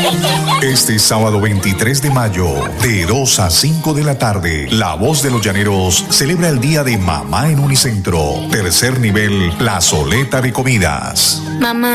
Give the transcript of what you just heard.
Este sábado 23 de mayo, de 2 a 5 de la tarde, La Voz de los Llaneros celebra el Día de Mamá en Unicentro. Tercer nivel, plazoleta de comidas. Mamá.